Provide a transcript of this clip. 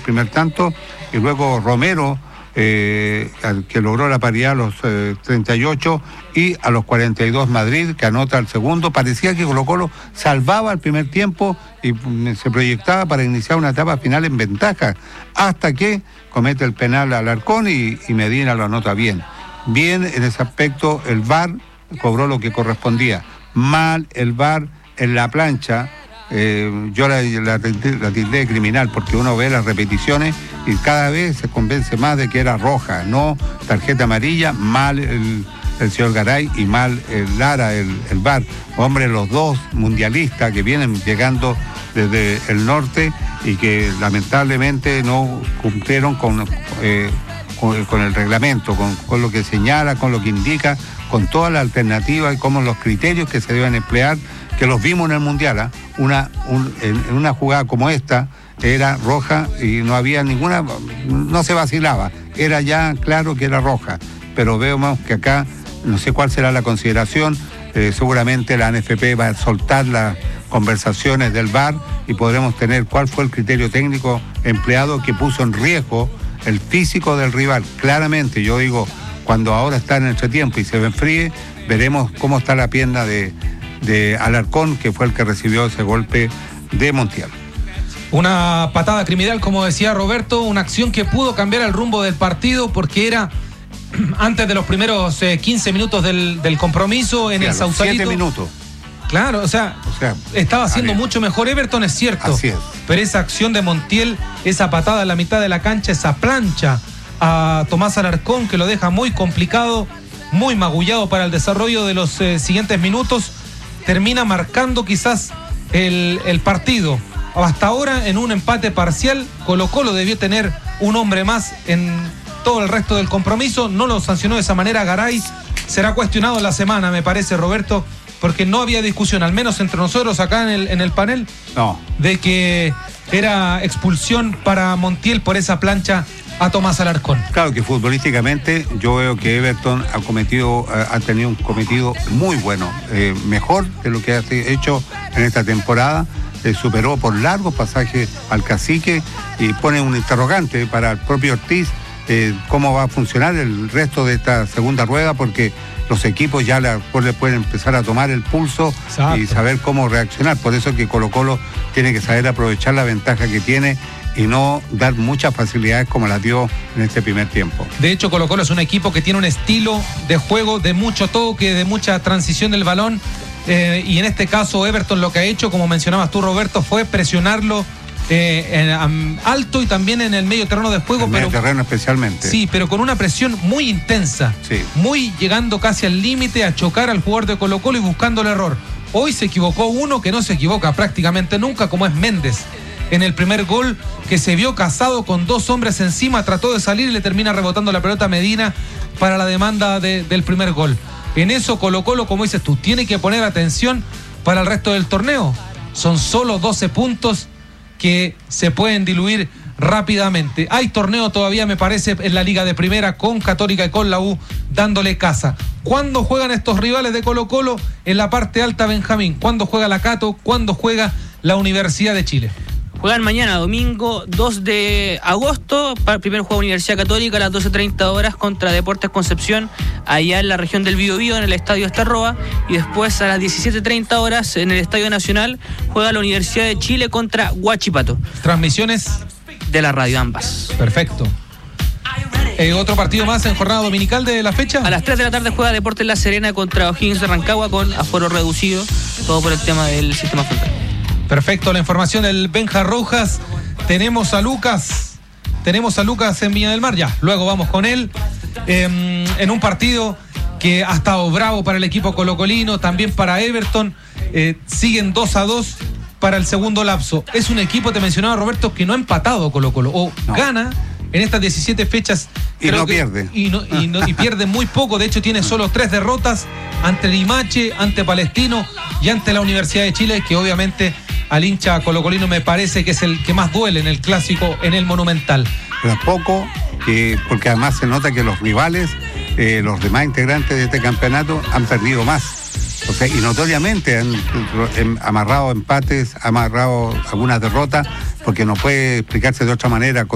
primer tanto, y luego Romero, que logró la paridad a los 38, y a los 42 Madrid, que anota el segundo. Parecía que Colo-Colo salvaba el primer tiempo y se proyectaba para iniciar una etapa final en ventaja, hasta que comete el penal Alarcón y Medina lo anota bien. Bien en ese aspecto, el VAR cobró lo que correspondía. Mal el VAR en la plancha. Yo la tildé de criminal, porque uno ve las repeticiones y cada vez se convence más de que era roja, no tarjeta amarilla. Mal el señor Garay y mal el Lara, el VAR. Hombre, los dos mundialistas que vienen llegando desde el norte y que lamentablemente no cumplieron con el reglamento, con lo que señala, con lo que indica, con toda la alternativa y con los criterios que se deben emplear, que los vimos en el Mundial. En una jugada como esta era roja y no había ninguna, no se vacilaba, era ya claro que era roja, pero vemos que acá no sé cuál será la consideración. Seguramente la NFP va a soltar las conversaciones del VAR y podremos tener cuál fue el criterio técnico empleado que puso en riesgo el físico del rival. Claramente, yo digo, cuando ahora está en el entretiempo y se enfríe, veremos cómo está la pierna de Alarcón, que fue el que recibió ese golpe de Montiel. Una patada criminal, como decía Roberto, una acción que pudo cambiar el rumbo del partido, porque era antes de los primeros 15 minutos del compromiso en el Sausalito. 7 minutos. Claro, o sea estaba haciendo mucho mejor Everton, es cierto. Así es. Pero esa acción de Montiel, esa patada en la mitad de la cancha, esa plancha a Tomás Alarcón, que lo deja muy complicado, muy magullado para el desarrollo de los siguientes minutos, termina marcando quizás el partido. Hasta ahora, en un empate parcial, Colo-Colo debió tener un hombre más en todo el resto del compromiso. No lo sancionó de esa manera Garay. Será cuestionado la semana, me parece, Roberto, porque no había discusión, al menos entre nosotros acá en el panel, no, de que era expulsión para Montiel por esa plancha a Tomás Alarcón. Claro que futbolísticamente yo veo que Everton ha tenido un cometido muy bueno, mejor de lo que ha hecho en esta temporada. Superó por largos pasajes al Cacique y pone un interrogante para el propio Ortiz, cómo va a funcionar el resto de esta segunda rueda, porque los equipos ya le pueden empezar a tomar el pulso. Exacto. Y saber cómo reaccionar. Por eso que Colo-Colo tiene que saber aprovechar la ventaja que tiene y no dar muchas facilidades como las dio en este primer tiempo. De hecho, Colo-Colo es un equipo que tiene un estilo de juego de mucho toque, de mucha transición del balón, y en este caso Everton lo que ha hecho, como mencionabas tú, Roberto, fue presionarlo alto y también en el medio terreno de juego. Medio terreno especialmente. Sí, pero con una presión muy intensa, sí, muy llegando casi al límite a chocar al jugador de Colo-Colo y buscando el error. Hoy se equivocó uno que no se equivoca prácticamente nunca, como es Méndez. En el primer gol, que se vio casado con dos hombres encima, trató de salir y le termina rebotando la pelota a Medina para la demanda del primer gol. En eso Colo-Colo, como dices tú, tiene que poner atención para el resto del torneo. Son solo 12 puntos que se pueden diluir rápidamente. Hay torneo todavía, me parece, en la Liga de Primera, con Católica y con la U dándole casa. ¿Cuándo juegan estos rivales de Colo-Colo? En la parte alta, Benjamín. ¿Cuándo juega la Cato? ¿Cuándo juega la Universidad de Chile? Juegan mañana, domingo 2 de agosto, para el primer juego Universidad Católica a las 12:30 horas contra Deportes Concepción, allá en la región del Biobío, en el Estadio Estarroa, y después a las 17:30 horas en el Estadio Nacional juega la Universidad de Chile contra Huachipato. Transmisiones de la radio, ambas. Perfecto. ¿Otro partido más en jornada dominical de la fecha? A las 3 de la tarde juega Deportes La Serena contra O'Higgins de Rancagua con aforo reducido, todo por el tema del sistema frontal. Perfecto, la información del Benja Rojas. Tenemos a Lucas en Viña del Mar, ya, luego vamos con él, en un partido que ha estado bravo para el equipo colocolino, también para Everton. Siguen 2-2 para el segundo lapso. Es un equipo, te mencionaba Roberto, que no ha empatado Colo-Colo, o no gana en estas 17 fechas y no pierde. Y pierde muy poco. De hecho, tiene solo 3 derrotas ante Limache, ante Palestino y ante la Universidad de Chile, que obviamente al hincha colocolino me parece que es el que más duele en el clásico, en el Monumental. Pero poco, porque además se nota que los rivales, los demás integrantes de este campeonato han perdido más. O sea, y notoriamente han amarrado empates, amarrado algunas derrotas, porque no puede explicarse de otra manera.